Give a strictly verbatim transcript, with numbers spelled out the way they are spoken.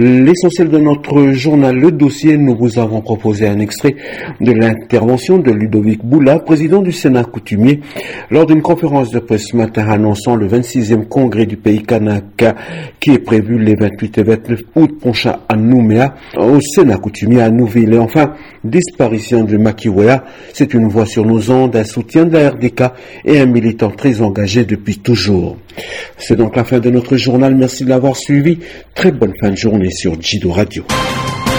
L'essentiel de notre journal, le dossier, nous vous avons proposé un extrait de l'intervention de Ludovic Boula, président du Sénat coutumier, lors d'une conférence de presse ce matin annonçant le vingt-sixième congrès du pays Kanaka qui est prévu les vingt-huit et vingt-neuf août prochains à Nouméa, au Sénat coutumier à Nouville. Et enfin, disparition de Makiwea, c'est une voix sur nos ondes, un soutien de la R D K et un militant très engagé depuis toujours. C'est donc la fin de notre journal. Merci de l'avoir suivi. Très bonne fin de journée sur Jido Radio.